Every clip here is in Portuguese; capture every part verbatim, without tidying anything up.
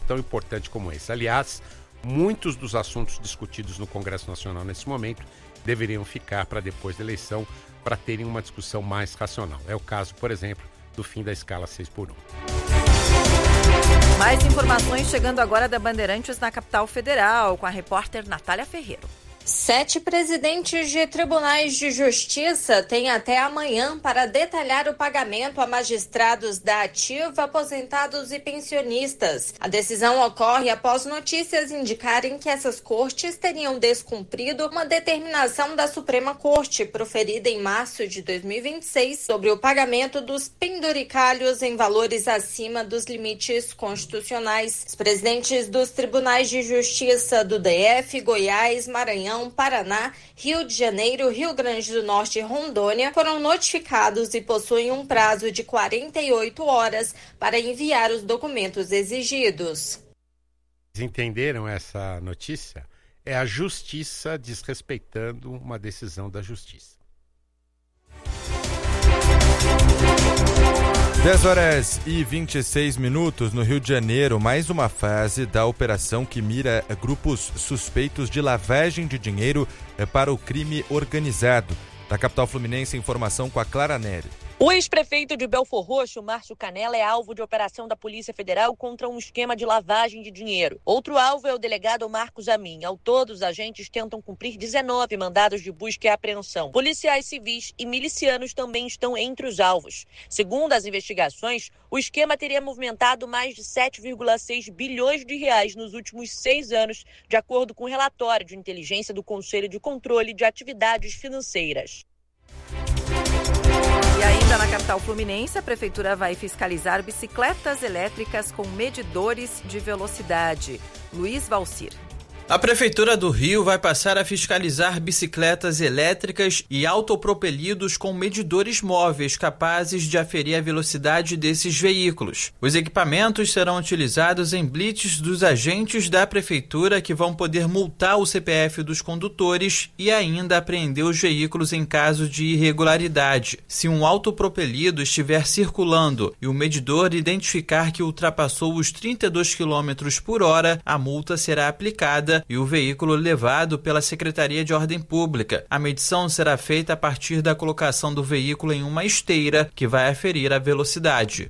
tão importante como esse. Aliás, muitos dos assuntos discutidos no Congresso Nacional nesse momento deveriam ficar para depois da eleição, para terem uma discussão mais racional. É o caso, por exemplo, do fim da escala seis por um. Mais informações chegando agora da Bandeirantes na capital federal, com a repórter Natália Ferreiro. Sete presidentes de tribunais de justiça têm até amanhã para detalhar o pagamento a magistrados da ativa, aposentados e pensionistas. A decisão ocorre após notícias indicarem que essas cortes teriam descumprido uma determinação da Suprema Corte, proferida em março de dois mil e vinte e seis, sobre o pagamento dos penduricalhos em valores acima dos limites constitucionais. Os presidentes dos tribunais de justiça do D F, Goiás, Maranhão, Paraná, Rio de Janeiro, Rio Grande do Norte e Rondônia foram notificados e possuem um prazo de quarenta e oito horas para enviar os documentos exigidos. Vocês entenderam essa notícia? É a justiça desrespeitando uma decisão da justiça. dez horas e vinte e seis minutos no Rio de Janeiro, mais uma fase da operação que mira grupos suspeitos de lavagem de dinheiro para o crime organizado. Da capital fluminense, informação com a Clara Neri. O ex-prefeito de Belfor Roxo, Márcio Canella, é alvo de operação da Polícia Federal contra um esquema de lavagem de dinheiro. Outro alvo é o delegado Marcos Amin. Ao todo, os agentes tentam cumprir dezenove mandados de busca e apreensão. Policiais civis e milicianos também estão entre os alvos. Segundo as investigações, o esquema teria movimentado mais de sete vírgula seis bilhões de reais nos últimos seis anos, de acordo com o relatório de inteligência do Conselho de Controle de Atividades Financeiras. E ainda na capital fluminense, a prefeitura vai fiscalizar bicicletas elétricas com medidores de velocidade. Luiz Valcir. A Prefeitura do Rio vai passar a fiscalizar bicicletas elétricas e autopropelidos com medidores móveis capazes de aferir a velocidade desses veículos. Os equipamentos serão utilizados em blitz dos agentes da Prefeitura, que vão poder multar o C P F dos condutores e ainda apreender os veículos em caso de irregularidade. Se um autopropelido estiver circulando e o medidor identificar que ultrapassou os trinta e dois quilômetros por hora, a multa será aplicada e o veículo levado pela Secretaria de Ordem Pública. A medição será feita a partir da colocação do veículo em uma esteira que vai aferir a velocidade.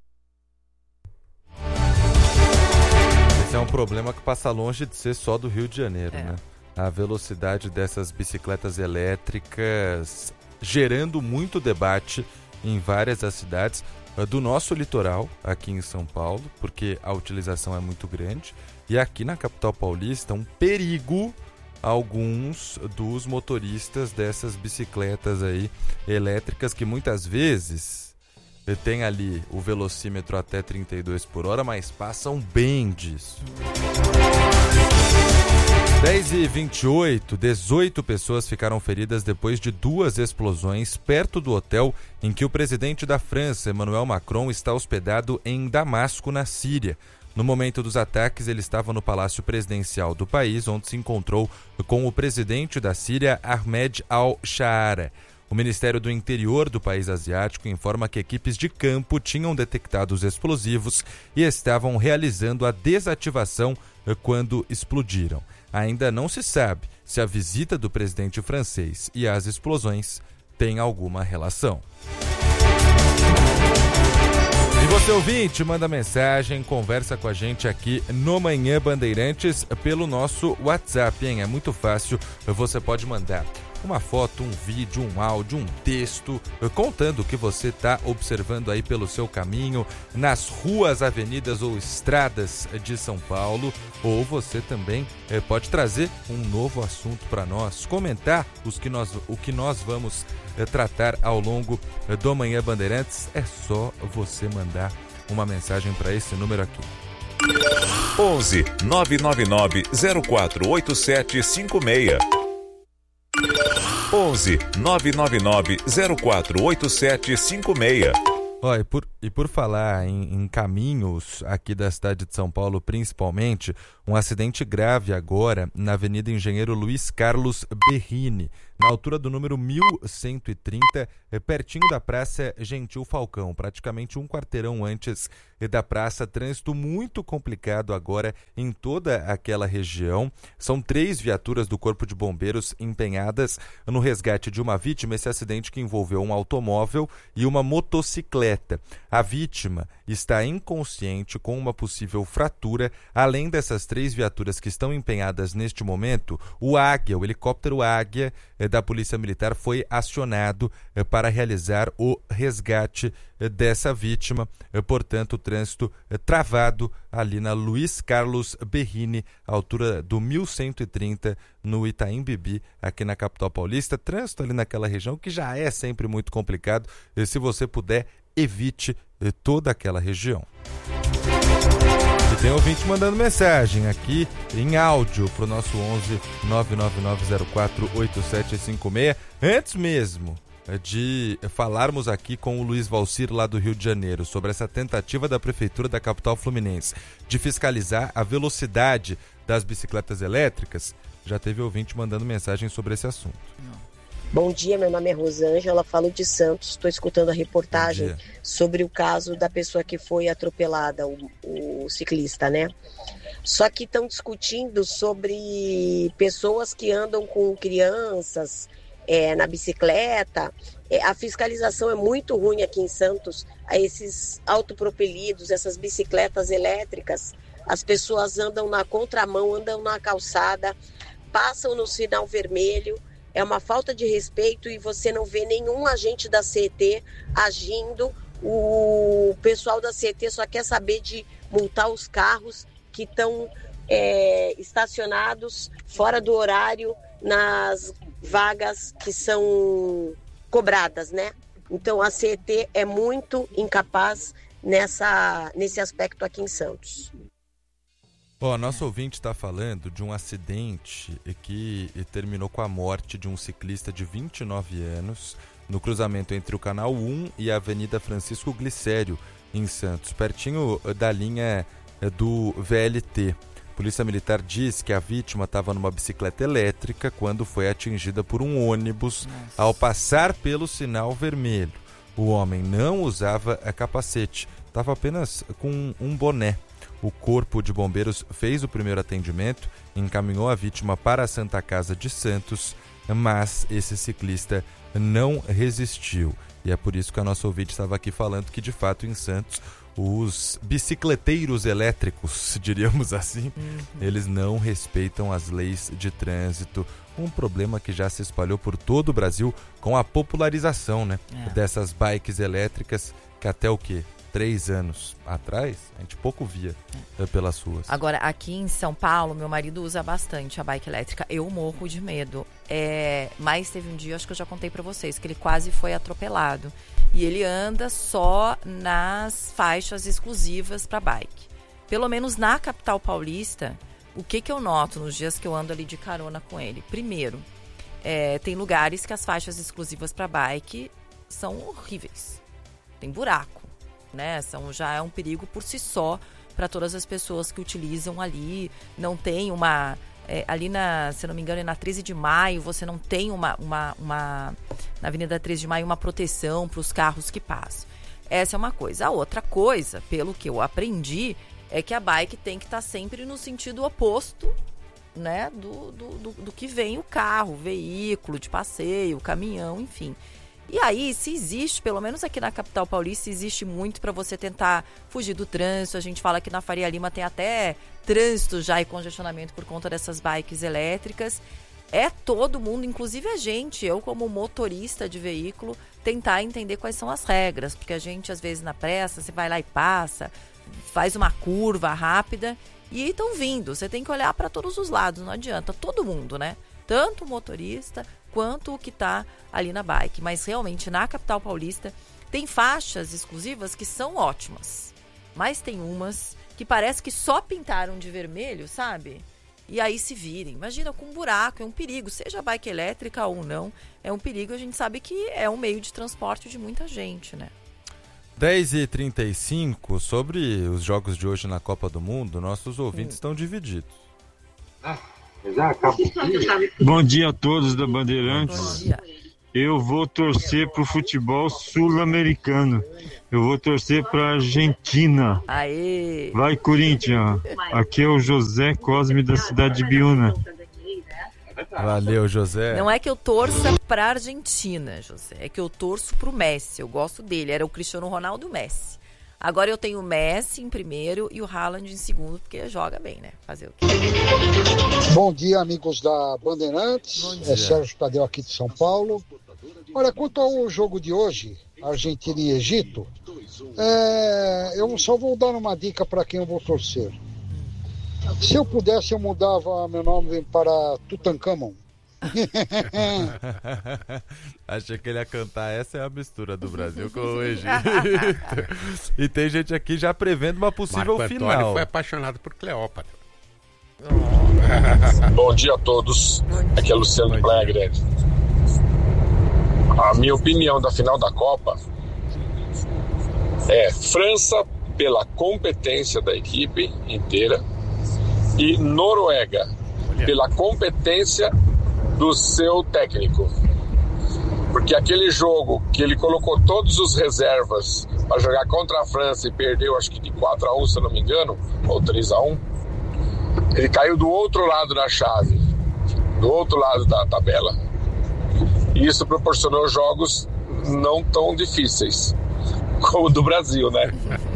Esse é um problema que passa longe de ser só do Rio de Janeiro, É. né? A velocidade dessas bicicletas elétricas gerando muito debate em várias das cidades do nosso litoral, aqui em São Paulo, porque a utilização é muito grande. E aqui na capital paulista, um perigo alguns dos motoristas dessas bicicletas aí elétricas que muitas vezes tem ali o velocímetro até trinta e dois por hora, mas passam bem disso. dez e vinte e oito, dezoito pessoas ficaram feridas depois de duas explosões perto do hotel em que o presidente da França, Emmanuel Macron, está hospedado em Damasco, na Síria. No momento dos ataques, ele estava no palácio presidencial do país, onde se encontrou com o presidente da Síria, Ahmed al-Shaara. O Ministério do Interior do país asiático informa que equipes de campo tinham detectado os explosivos e estavam realizando a desativação quando explodiram. Ainda não se sabe se a visita do presidente francês e as explosões têm alguma relação. E você, ouvinte, manda mensagem, conversa com a gente aqui no Manhã Bandeirantes pelo nosso WhatsApp, hein? É muito fácil, você pode mandar uma foto, um vídeo, um áudio, um texto, contando o que você está observando aí pelo seu caminho, nas ruas, avenidas ou estradas de São Paulo, ou você também eh, pode trazer um novo assunto para nós, comentar os que nós, o que nós vamos eh, tratar ao longo eh, do Manhã Bandeirantes. É só você mandar uma mensagem para esse número aqui. onze nove nove nove zero quatro oito sete cinco seis. onze nove nove nove zero quatro oito sete cinco seis. Olha, por E por falar em, em caminhos aqui da cidade de São Paulo, principalmente, um acidente grave agora na Avenida Engenheiro Luiz Carlos Berrini, na altura do número mil cento e trinta, pertinho da Praça Gentil Falcão, praticamente um quarteirão antes da praça. Trânsito muito complicado agora em toda aquela região. São três viaturas do Corpo de Bombeiros empenhadas no resgate de uma vítima. Esse acidente que envolveu um automóvel e uma motocicleta. A vítima está inconsciente com uma possível fratura. Além dessas três viaturas que estão empenhadas neste momento, o Águia, o helicóptero Águia eh, da Polícia Militar foi acionado eh, para realizar o resgate eh, dessa vítima. Eh, portanto, o trânsito eh, travado ali na Luiz Carlos Berrini, altura do mil cento e trinta, no Itaim Bibi, aqui na capital paulista. Trânsito ali naquela região que já é sempre muito complicado. Eh, se você puder, evite eh, toda aquela região. E tem ouvinte mandando mensagem aqui em áudio para o nosso onze nove nove nove zero quatro oito sete cinco seis. Antes mesmo de falarmos aqui com o Luiz Valcir, lá do Rio de Janeiro, sobre essa tentativa da Prefeitura da capital fluminense de fiscalizar a velocidade das bicicletas elétricas, já teve ouvinte mandando mensagem sobre esse assunto. Bom dia, meu nome é Rosângela, falo de Santos, estou escutando a reportagem sobre o caso da pessoa que foi atropelada, o, o ciclista, né? Só que estão discutindo sobre pessoas que andam com crianças é, na bicicleta. É, a fiscalização é muito ruim aqui em Santos, a esses autopropelidos, essas bicicletas elétricas. As pessoas andam na contramão, andam na calçada, passam no sinal vermelho. É uma falta de respeito e você não vê nenhum agente da C E T agindo. O pessoal da C E T só quer saber de multar os carros que estão é, estacionados fora do horário nas vagas que são cobradas, né? Então a C E T é muito incapaz nessa, nesse aspecto aqui em Santos. Ó, oh, nosso ouvinte está falando de um acidente que terminou com a morte de um ciclista de vinte e nove anos no cruzamento entre o Canal um e a Avenida Francisco Glicério, em Santos, pertinho da linha do V L T. A Polícia Militar diz que a vítima estava numa bicicleta elétrica quando foi atingida por um ônibus. Nossa. Ao passar pelo sinal vermelho. O homem não usava capacete, estava apenas com um boné. O Corpo de Bombeiros fez o primeiro atendimento, encaminhou a vítima para a Santa Casa de Santos, mas esse ciclista não resistiu. E é por isso que a nossa ouvinte estava aqui falando que, de fato, em Santos, os bicicleteiros elétricos, diríamos assim, uhum. eles não respeitam as leis de trânsito. Um problema que já se espalhou por todo o Brasil com a popularização, né, é. dessas bikes elétricas, que até o quê? Três anos atrás, a gente pouco via é. pelas ruas. Agora, aqui em São Paulo, meu marido usa bastante a bike elétrica. Eu morro de medo. É, mas teve um dia, acho que eu já contei pra vocês, que ele quase foi atropelado. E ele anda só nas faixas exclusivas pra bike. Pelo menos na capital paulista, o que, que eu noto nos dias que eu ando ali de carona com ele? Primeiro, é, tem lugares que as faixas exclusivas pra bike são horríveis. Tem buraco. Né? São, já é um perigo por si só para todas as pessoas que utilizam ali. Não tem uma... É, ali na, se não me engano, é na treze de maio, você não tem uma... uma, uma na Avenida treze de maio, uma proteção para os carros que passam. Essa é uma coisa. A outra coisa, pelo que eu aprendi, é que a bike tem que estar sempre no sentido oposto, né? do, do, do, do que vem o carro, o veículo de passeio, o caminhão, enfim. E aí, se existe, pelo menos aqui na capital paulista, existe muito para você tentar fugir do trânsito. A gente fala que na Faria Lima tem até trânsito já e congestionamento por conta dessas bikes elétricas. É todo mundo, inclusive a gente, eu como motorista de veículo, tentar entender quais são as regras. Porque a gente, às vezes, na pressa, você vai lá e passa, faz uma curva rápida e estão vindo. Você tem que olhar para todos os lados, não adianta. Todo mundo, né? Tanto o motorista quanto o que está ali na bike. Mas realmente na capital paulista tem faixas exclusivas que são ótimas. Mas tem umas que parece que só pintaram de vermelho, sabe? E aí se virem. Imagina, com um buraco, é um perigo. Seja bike elétrica ou não, é um perigo. A gente sabe que é um meio de transporte de muita gente, né? dez e trinta e cinco, sobre os jogos de hoje na Copa do Mundo, nossos ouvintes estão divididos. Ah, já acabou. Bom dia a todos da Bandeirantes. Bom dia. Eu vou torcer pro futebol sul-americano. Eu vou torcer pra Argentina. Aê! Vai, Corinthians. Aqui é o José Cosme da cidade de Biúna. Valeu, José. Não é que eu torça pra Argentina, José. É que eu torço pro Messi. Eu gosto dele. Era o Cristiano Ronaldo e o Messi. Agora eu tenho o Messi em primeiro e o Haaland em segundo, porque joga bem, né? Fazer o quê? Bom dia, amigos da Bandeirantes. Bom dia. É Sérgio Tadeu aqui de São Paulo. Olha, quanto ao jogo de hoje, Argentina e Egito, é, eu só vou dar uma dica para quem eu vou torcer. Se eu pudesse, eu mudava meu nome para Tutankhamon. Achei que ele ia cantar. Essa é a mistura do Brasil com o Egito. E tem gente aqui já prevendo uma possível Marco final. Antônio foi apaixonado por Cleópatra. Bom dia a todos. Aqui é Luciano de Praia Grande. A minha opinião da final da Copa é França pela competência da equipe inteira e Noruega pela competência do seu técnico. Porque aquele jogo que ele colocou todos os reservas para jogar contra a França e perdeu acho que de quatro a um, se eu não me engano, ou três a um, ele caiu do outro lado da chave, do outro lado da tabela. E isso proporcionou jogos não tão difíceis como o do Brasil, né?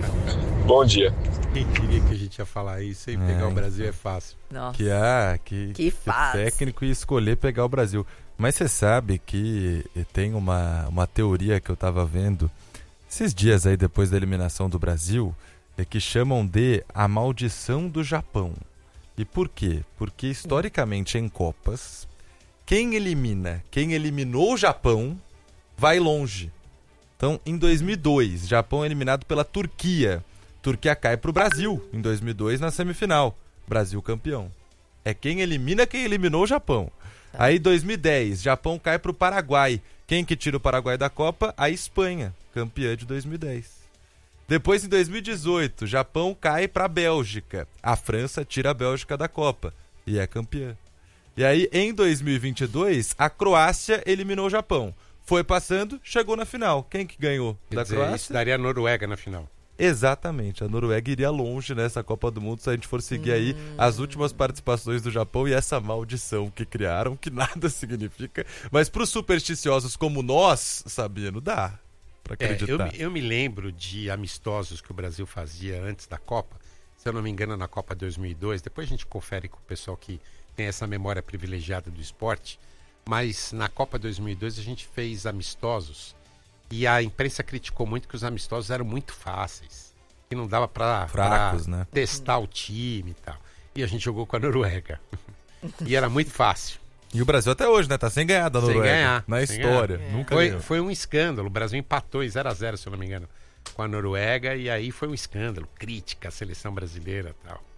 Bom dia. Quem diria que a gente ia falar isso, hein? Pegar É, o Brasil é fácil. Nossa. Que, ah, que, Que que fácil. técnico ia escolher pegar o Brasil. Mas você sabe que tem uma, uma teoria que eu tava vendo esses dias aí depois da eliminação do Brasil, é que chamam de a maldição do Japão. E por quê? Porque historicamente em Copas, quem elimina, quem eliminou o Japão, vai longe. Então, em dois mil e dois, Japão é eliminado pela Turquia. Turquia cai pro Brasil, em dois mil e dois, na semifinal. Brasil campeão. É quem elimina quem eliminou o Japão. Aí, dois mil e dez, Japão cai pro Paraguai. Quem que tira o Paraguai da Copa? A Espanha, campeã de dois mil e dez. Depois, em dois mil e dezoito, Japão cai pra Bélgica. A França tira a Bélgica da Copa e é campeã. E aí, em dois mil e vinte e dois, a Croácia eliminou o Japão. Foi passando, chegou na final. Quem que ganhou Quer da dizer, Croácia? isso daria a Noruega na final. Exatamente, a Noruega iria longe nessa Copa do Mundo se a gente for seguir aí as últimas participações do Japão e essa maldição que criaram, que nada significa, mas para os supersticiosos como nós, Sabino, dá para É, eu, acreditar. me- eu me lembro de amistosos que o Brasil fazia antes da Copa, se eu não me engano na Copa dois mil e dois, depois a gente confere com o pessoal que tem essa memória privilegiada do esporte, mas na Copa dois mil e dois a gente fez amistosos e a imprensa criticou muito que os amistosos eram muito fáceis, que não dava para Fracos, né? testar o time e tal. E a gente jogou com a Noruega. E era muito fácil. E o Brasil até hoje, né? Tá sem ganhar da Sem Noruega. ganhar, na sem história. ganhar. Nunca Foi, ganhou. foi um escândalo. O Brasil empatou em zero a zero, se eu não me engano, com a Noruega. E aí foi um escândalo. Crítica à seleção brasileira e tal.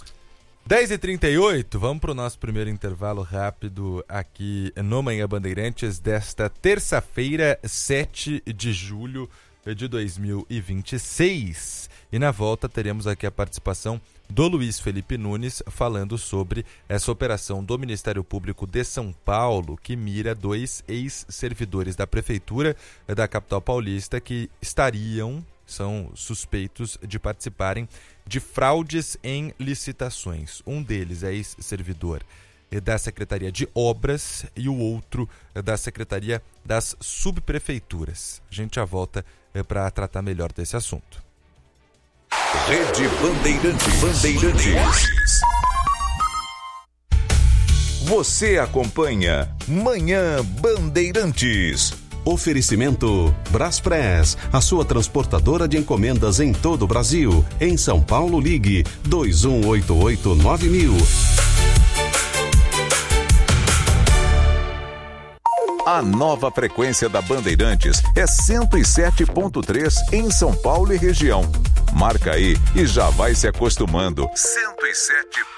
dez e trinta e oito, vamos para o nosso primeiro intervalo rápido aqui no Manhã Bandeirantes desta terça-feira, sete de julho de dois mil e vinte e seis. E na volta teremos aqui a participação do Luiz Felipe Nunes falando sobre essa operação do Ministério Público de São Paulo que mira dois ex-servidores da Prefeitura da capital paulista que estariam, são suspeitos de participarem de fraudes em licitações. Um deles é ex-servidor da Secretaria de Obras e o outro da Secretaria das Subprefeituras. A gente já volta para tratar melhor desse assunto. Rede Bandeirantes. Bandeirantes. Você acompanha Manhã Bandeirantes. Oferecimento Braspress, a sua transportadora de encomendas em todo o Brasil. Em São Paulo, ligue dois um oito oito nove mil. A nova frequência da Bandeirantes é cento e sete ponto três em São Paulo e região. Marca aí e já vai se acostumando. cento e sete ponto três